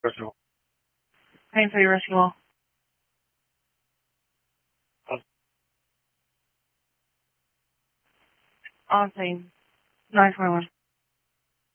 Rescue. Paying for your rescue all. On scene. 921.